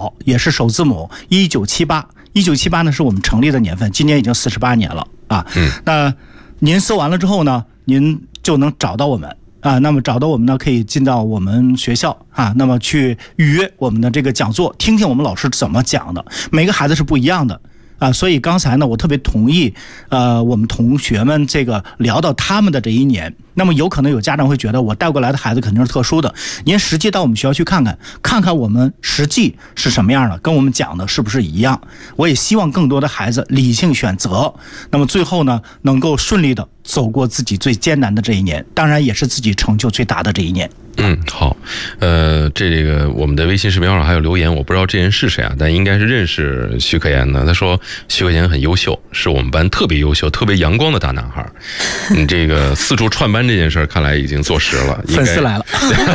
早，也是首字母1978呢是我们成立的年份，今年已经48年了啊。那您搜完了之后呢，您就能找到我们啊。那么找到我们呢，可以进到我们学校啊，那么去预约我们的这个讲座，听听我们老师怎么讲的。每个孩子是不一样的。所以刚才呢，我特别同意，我们同学们这个聊到他们的这一年，那么有可能有家长会觉得我带过来的孩子肯定是特殊的，您实际到我们学校去看看我们实际是什么样的，跟我们讲的是不是一样？我也希望更多的孩子理性选择，那么最后呢，能够顺利的走过自己最艰难的这一年，当然也是自己成就最大的这一年。 好，这个我们的微信视频号上还有留言，我不知道这人是谁啊，但应该是认识徐可言的。他说徐可言很优秀，是我们班特别优秀、特别阳光的大男孩。这个四处串班这件事看来已经坐实了。 粉丝来了，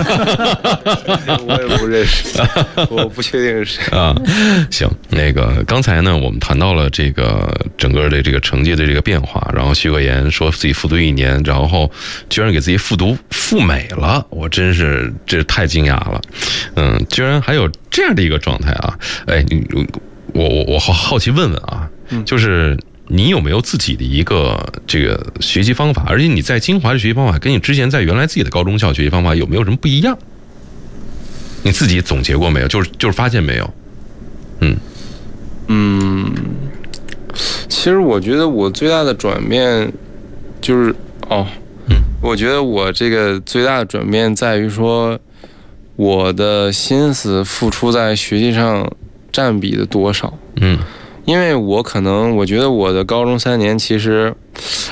我也不认识，我不确定是谁啊。行，那个刚才呢，我们谈到了这个整个的这个成绩的这个变化，然后徐可言说自己复读1年，然后居然给自己赴美了，我真是这太惊讶了，居然还有这样的一个状态啊！哎，我好奇问问啊，就是你有没有自己的一个这个学习方法？而且你在清华的学习方法跟你之前在原来自己的高中校学习方法有没有什么不一样？你自己总结过没有？就是发现没有？ 其实我觉得我最大的转变就是我觉得我这个最大的转变在于说，我的心思付出在学习上占比的多少。因为我觉得我的高中3年其实